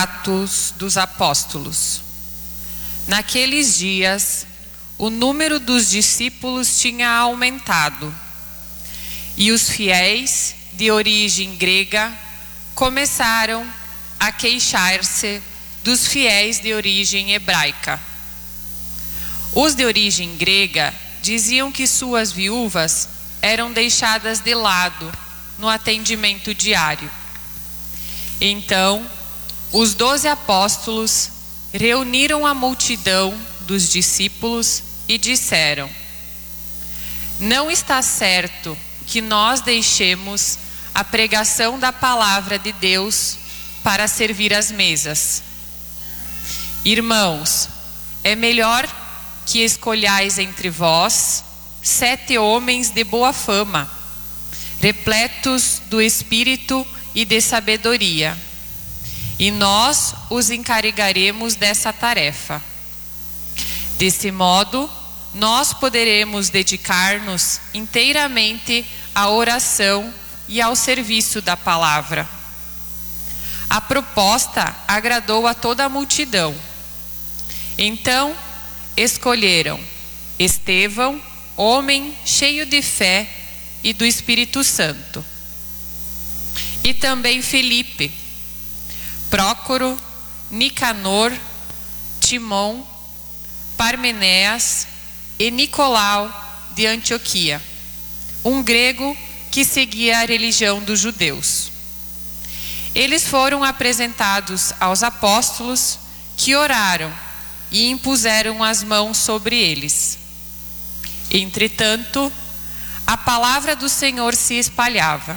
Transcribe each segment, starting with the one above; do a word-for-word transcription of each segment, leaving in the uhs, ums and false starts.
Atos dos Apóstolos. Naqueles dias, o número dos discípulos tinha aumentado, e os fiéis de origem grega começaram a queixar-se dos fiéis de origem hebraica. Os de origem grega diziam que suas viúvas eram deixadas de lado no atendimento diário. Então, os doze apóstolos reuniram a multidão dos discípulos e disseram: não está certo que nós deixemos a pregação da palavra de Deus para servir às mesas. Irmãos, é melhor que escolhais entre vós sete homens de boa fama, repletos do Espírito e de sabedoria, e nós os encarregaremos dessa tarefa. Desse modo, nós poderemos dedicar-nos inteiramente à oração e ao serviço da palavra. A proposta agradou a toda a multidão. Então, escolheram Estevão, homem cheio de fé e do Espírito Santo, e também Felipe, Prócoro, Nicanor, Timon, Parmeneas e Nicolau de Antioquia, um grego que seguia a religião dos judeus. Eles foram apresentados aos apóstolos, que oraram e impuseram as mãos sobre eles. Entretanto, a palavra do Senhor se espalhava.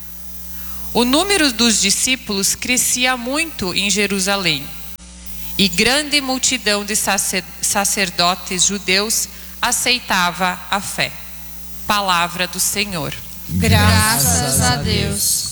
O número dos discípulos crescia muito em Jerusalém, e grande multidão de sacerdotes judeus aceitava a fé. Palavra do Senhor. Graças a Deus.